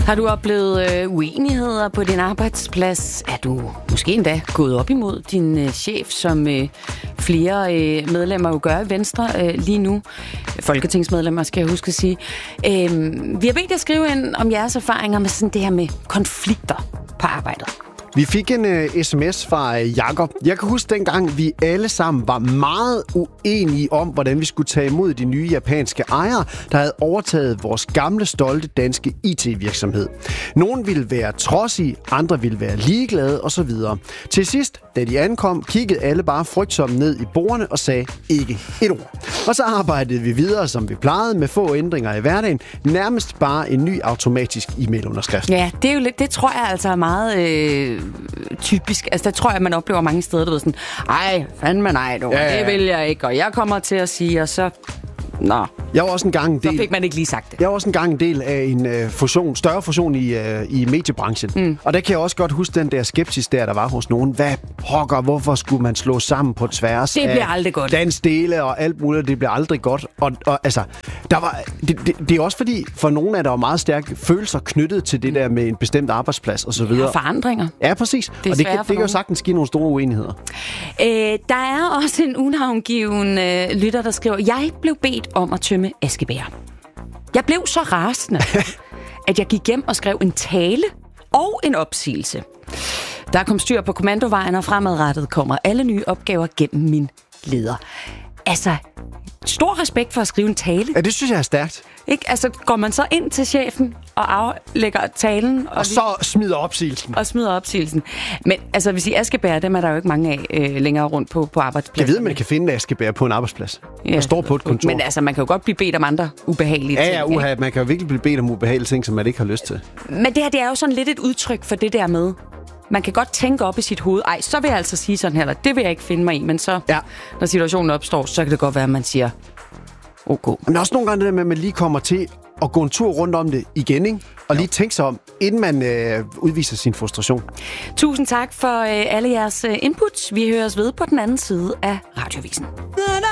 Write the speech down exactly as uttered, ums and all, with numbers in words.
Har du oplevet øh, uenigheder på din arbejdsplads? Er du måske endda gået op imod din øh, chef, som øh, flere øh, medlemmer jo gør i Venstre øh, lige nu? Folketingsmedlemmer, skal jeg huske at sige. Øh, vi har bedt jer skrive ind om jeres erfaringer med sådan det her med konflikter på arbejdet. Vi fik en uh, sms fra uh, Jakob. Jeg kan huske dengang, vi alle sammen var meget uenige om, hvordan vi skulle tage imod de nye japanske ejere, der havde overtaget vores gamle, stolte danske I T-virksomhed. Nogle ville være trodsige, andre ville være ligeglade osv. Til sidst, da de ankom, kiggede alle bare frygtsomt ned i bordene og sagde ikke et ord. Og så arbejdede vi videre, som vi plejede, med få ændringer i hverdagen. Nærmest bare en ny automatisk e-mailunderskrift. Ja, det er jo lidt, det tror jeg altså er meget øh, typisk. Altså, der tror jeg, man oplever mange steder, du ved sådan, ej, fandme nej, du, ja, ja. Det vil jeg ikke, og jeg kommer til at sige, og så... Nå, jeg var også en gang en del, så fik man ikke lige sagt det. Jeg var også en gang en del af en uh, fusion, større fusion i, uh, i mediebranchen. Mm. Og der kan jeg også godt huske den der skepsis der, der var hos nogen. Hvad pokker, hvorfor skulle man slå sammen på tværs det bliver aldrig godt. Dansk dele og alt muligt, det bliver aldrig godt. Og, og altså, der var, det, det, det er også fordi, for nogle af der var meget stærke følelser knyttet til det mm. der med en bestemt arbejdsplads og så videre. Ja, forandringer. Ja, præcis. Det og det kan, det kan jo sagtens give nogle store uenigheder. Øh, der er også en unavngiven øh, lytter, der skriver, jeg blev bedt om at tømme askebæger. Jeg blev så rasende, at jeg gik hjem og skrev en tale og en opsigelse. Der kom styr på kommandovejen, og fremadrettet kommer alle nye opgaver gennem min leder. Altså, stor respekt for at skrive en tale. Ja, det synes jeg er stærkt. Ikke? Altså, går man så ind til chefen og aflægger talen... Og, og så smider opsigelsen. Og smider opsigelsen. Men altså, hvis I askebær, dem er der jo ikke mange af øh, længere rundt på, på arbejdspladsen. Jeg ved, man kan finde askebær på en arbejdsplads. Ja, der står på et kontor. Men altså, man kan jo godt blive bedt om andre ubehagelige ja, ting. Ja, uha, man kan jo virkelig blive bedt om ubehagelige ting, som man ikke har lyst til. Men det her, det er jo sådan lidt et udtryk for det der med... Man kan godt tænke op i sit hoved, ej, så vil jeg altså sige sådan her, eller det vil jeg ikke finde mig i, men så, ja. Når situationen opstår, så kan det godt være, at man siger, ok. Men også nogle gange det der med, at man lige kommer til at gå en tur rundt om det igen, ikke? Og lige tænke sig om, inden man øh, udviser sin frustration. Tusind tak for øh, alle jeres øh, inputs. Vi høres ved på den anden side af Radioavisen.